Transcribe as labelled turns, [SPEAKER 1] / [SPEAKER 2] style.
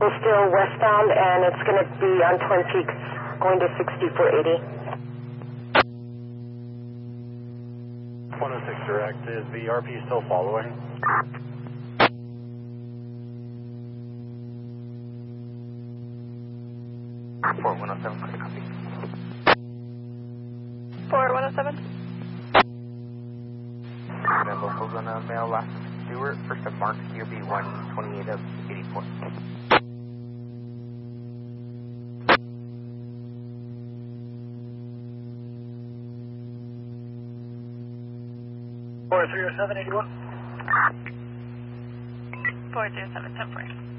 [SPEAKER 1] Still westbound, and it's going to be on Twin Peaks, going to 6480.
[SPEAKER 2] 106 direct, is the RP still following?
[SPEAKER 3] Fort 107, clear copy.
[SPEAKER 4] Fort 107.
[SPEAKER 3] And locals on a mail, last Stewart, first of Mark, CRB 128 of 84.
[SPEAKER 2] 40781.
[SPEAKER 4] 407, 10-4.